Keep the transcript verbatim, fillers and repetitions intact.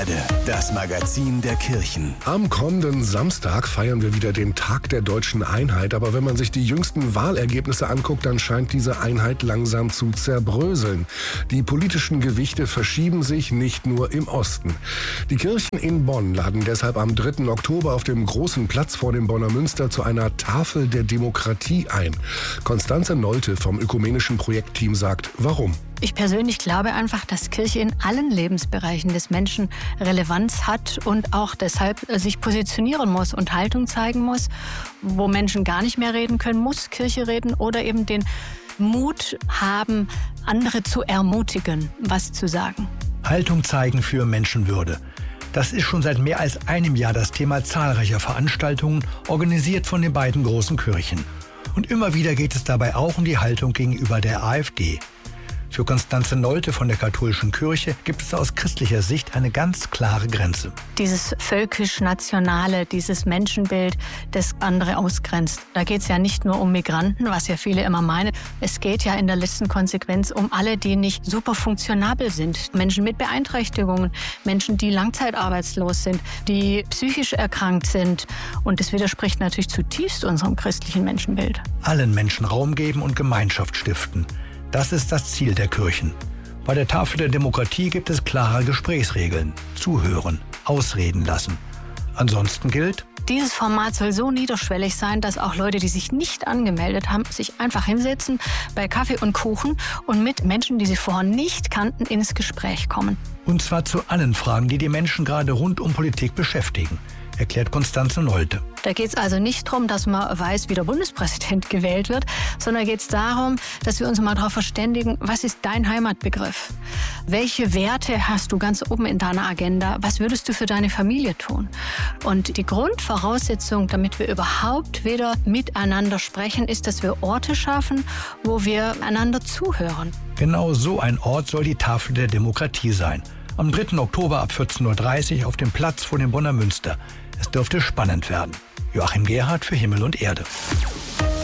Erde, das Magazin der Kirchen. Am kommenden Samstag feiern wir wieder den Tag der deutschen Einheit. Aber wenn man sich die jüngsten Wahlergebnisse anguckt, dann scheint diese Einheit langsam zu zerbröseln. Die politischen Gewichte verschieben sich nicht nur im Osten. Die Kirchen in Bonn laden deshalb am dritten Oktober auf dem großen Platz vor dem Bonner Münster zu einer Tafel der Demokratie ein. Konstanze Nolte vom ökumenischen Projektteam sagt, warum? Ich persönlich glaube einfach, dass Kirche in allen Lebensbereichen des Menschen Relevanz hat und auch deshalb sich positionieren muss und Haltung zeigen muss. Wo Menschen gar nicht mehr reden können, muss Kirche reden oder eben den Mut haben, andere zu ermutigen, was zu sagen. Haltung zeigen für Menschenwürde. Das ist schon seit mehr als einem Jahr das Thema zahlreicher Veranstaltungen, organisiert von den beiden großen Kirchen. Und immer wieder geht es dabei auch um die Haltung gegenüber der AfD. Für Konstanze Nolte von der katholischen Kirche gibt es aus christlicher Sicht eine ganz klare Grenze. Dieses völkisch-nationale, dieses Menschenbild, das andere ausgrenzt. Da geht es ja nicht nur um Migranten, was ja viele immer meinen. Es geht ja in der letzten Konsequenz um alle, die nicht super funktionabel sind. Menschen mit Beeinträchtigungen, Menschen, die langzeitarbeitslos sind, die psychisch erkrankt sind. Und das widerspricht natürlich zutiefst unserem christlichen Menschenbild. Allen Menschen Raum geben und Gemeinschaft stiften. Das ist das Ziel der Kirchen. Bei der Tafel der Demokratie gibt es klare Gesprächsregeln. Zuhören, ausreden lassen. Ansonsten gilt: Dieses Format soll so niederschwellig sein, dass auch Leute, die sich nicht angemeldet haben, sich einfach hinsetzen bei Kaffee und Kuchen und mit Menschen, die sie vorher nicht kannten, ins Gespräch kommen. Und zwar zu allen Fragen, die die Menschen gerade rund um Politik beschäftigen, erklärt Konstanze Nolte. Da geht es also nicht darum, dass man weiß, wie der Bundespräsident gewählt wird, sondern geht es darum, dass wir uns mal darauf verständigen, was ist dein Heimatbegriff? Welche Werte hast du ganz oben in deiner Agenda? Was würdest du für deine Familie tun? Und die Grundvoraussetzung, damit wir überhaupt wieder miteinander sprechen, ist, dass wir Orte schaffen, wo wir einander zuhören. Genau so ein Ort soll die Tafel der Demokratie sein. Am dritten Oktober ab vierzehn Uhr dreißig auf dem Platz vor dem Bonner Münster. Es dürfte spannend werden. Joachim Gerhardt für Himmel und Erde.